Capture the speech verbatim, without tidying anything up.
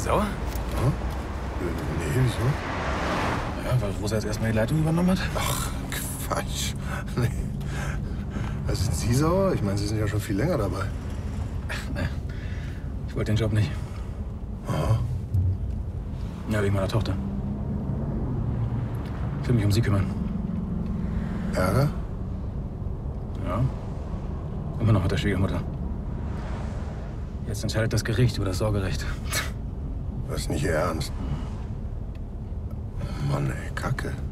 sauer? Hm? Nee, wieso? Ja, weil Rosa jetzt erstmal die Leitung übernommen hat. Ach, Quatsch. Nee. Also sind Sie sauer? Ich meine, Sie sind ja schon viel länger dabei. Nee. Ich wollte den Job nicht. Aha. Ja, wegen meiner Tochter. Ich will mich um sie kümmern. Ärger? Ja. Immer noch mit der Schwiegermutter. Jetzt entscheidet das Gericht über das Sorgerecht. Das ist nicht Ihr Ernst. Mann, ey, Kacke.